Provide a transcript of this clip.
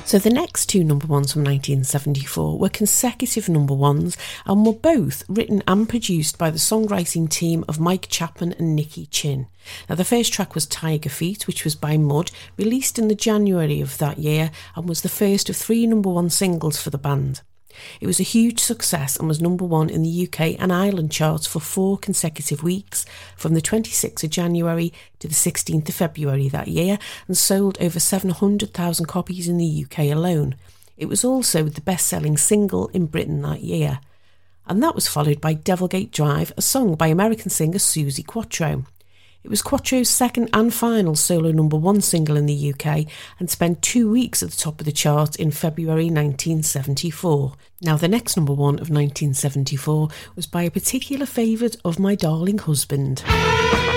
So the next two number ones from 1974 were consecutive number ones and were both written and produced by the songwriting team of Mike Chapman and Nicky Chinn. Now the first track was Tiger Feet, which was by Mud, released in the January of that year and was the first of 3 number one singles for the band. It was a huge success and was number one in the UK and Ireland charts for 4 consecutive weeks, from the 26th of January to the 16th of February that year, and sold over 700,000 copies in the UK alone. It was also the best-selling single in Britain that year. And that was followed by Devilgate Drive, a song by American singer Suzi Quatro. It was Quattro's second and final solo number one single in the UK and spent 2 weeks at the top of the chart in February 1974. Now the next number one of 1974 was by a particular favourite of my darling husband.